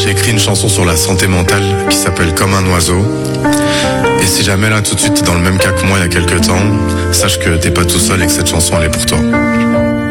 J'ai écrit une chanson sur la santé mentale qui s'appelle Comme un oiseau. Et si jamais là tout de suite t'es dans le même cas que moi il y a quelques temps, sache que t'es pas tout seul et que cette chanson elle est pour toi.